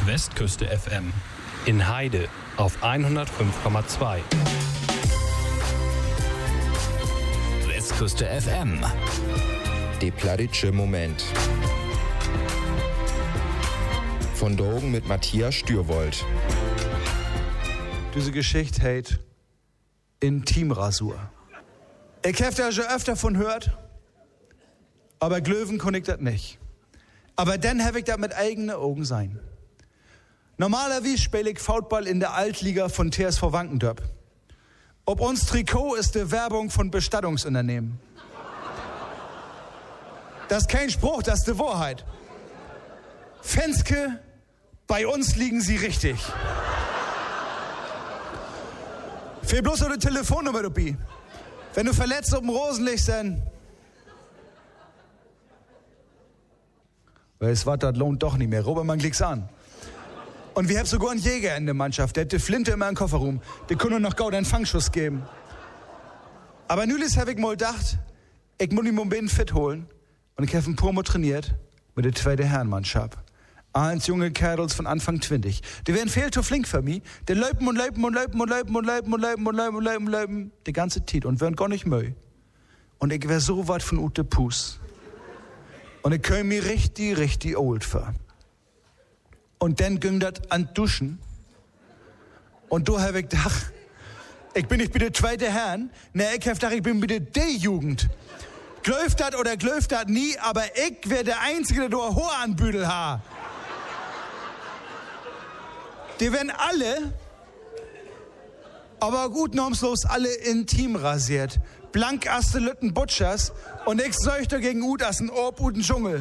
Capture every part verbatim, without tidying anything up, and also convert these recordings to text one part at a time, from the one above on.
Westküste F M. In Heide auf hundertfünf Komma zwei. Westküste F M. Die Plattitsche Moment. Von Drogen mit Matthias Stürwold. Diese Geschichte heißt Intimrasur. Ich hab da schon öfter von hört, aber Glöwen kann ich das nicht. Aber dann hab ich das mit eigenen Augen sein. Normalerweise spiele ich Football in der Altliga von T S V Wankendorp. Ob uns Trikot ist die Werbung von Bestattungsunternehmen. Das ist kein Spruch, das ist die Wahrheit. Fenske, bei uns liegen sie richtig. Fehl bloß noch eine Telefonnummer dabei. Wenn du verletzt auf dem Rosen liegst, dann... Weil es war, das lohnt doch nicht mehr. Robermann klick's an. Und wir haben sogar einen Jäger in der Mannschaft. Der hat die Flinte immer im Kofferraum. Der kann nur noch Gaud einen Fangschuss geben. Aber nülis habe ich mal gedacht, ich muss ihn mal ein bisschen fit holen. Und ich habe ein Promo trainiert mit der zweiten Herrenmannschaft. Eins junge Kerls von Anfang zwanzig. Die werden viel zu flink für mich. Die läupen und läupen und läupen und läupen und läupen und läupen und läupen und läupen und läupen die ganze Zeit und werden gar nicht müde. Und ich wär so weit von Ute Puss. Und ich kann mich richtig, richtig old für. Und dann ging das an Duschen. Und da habe ich gedacht, ich bin nicht bei der zweiten Herren. Ne, ich habe gedacht, ich bin bei der D-Jugend. Glöft das oder glöft das nie, aber ich wär der Einzige, der da Haar an Büdel hat. Die werden alle, aber gut nomslos alle intim rasiert. Blank aste Lütten Butchers und ich söchte gegen Ut as ein Orb uten Dschungel.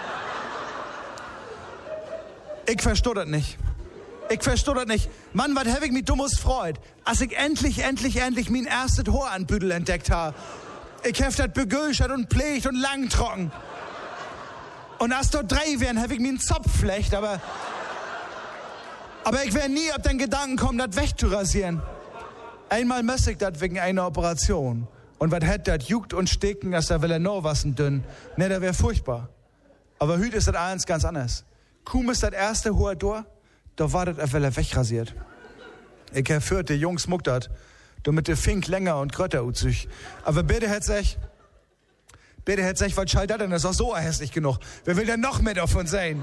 Ich versteh das nicht. Ich versteh das nicht. Mann, was hab ich mich dummes freut, als ich endlich, endlich, endlich mein erstes Haar an Büdel entdeckt habe. Ich hab das begülschert und pflegt und lang trocken. Und als dort drei wären, hab ich mir einen Zopf flecht, aber... Aber ich wär nie auf den Gedanken kommen, das wegzurasieren. Einmal müsste ich das wegen einer Operation. Und was hätt das juckt und stecken, dass da will er noch was dünn. Ne, das wär furchtbar. Aber heute ist das eins ganz anders. Kuhm ist das erste hohe Tor, da war das auf er wegrasiert. Ich hab führt, die Jungs muckt dat, damit der Fink länger und grötter uzig. Aber bitte hätt sich, bitte hätt sich, was schall das denn, das ist auch so hässlich genug. Wer will denn noch mehr davon sein?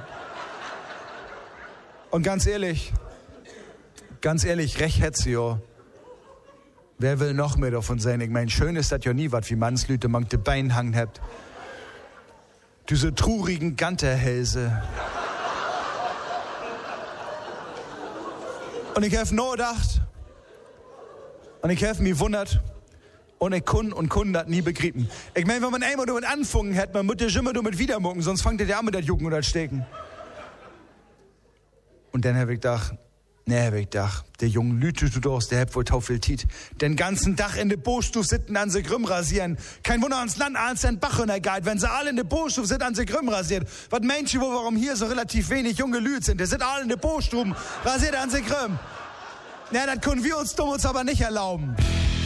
Und ganz ehrlich, ganz ehrlich, recht hätt sie ja. Wer will noch mehr davon sein? Ich mein, schön ist das ja nie was, wie Mannslüte man de Bein hangen habt. Diese trurigen Ganterhälse. Und ich hab nur gedacht, und ich hab mich wundert, und ich kun und kun das nie begrieben. Ich mein, wenn man einmal damit anfangen hätte, man muss ja immer damit wieder mucken, sonst fangt der mit das Jucken oder das Stecken. Und dann hab ich gedacht, ne, hab ich gedacht, der junge Lüte tut aus, der hab wohl tau viel Tiet. Den ganzen Tag in de Boostuf sitten an se Grüm rasieren. Kein Wunder, ans Land als den Bach runtergeht, wenn sie alle in de Boostuf sind an se Grüm rasiert. Was meinst du, warum hier so relativ wenig junge Lüte sind? Die sind alle in de Boostuf rasiert an se Grüm. Na, das können wir uns dumm uns aber nicht erlauben.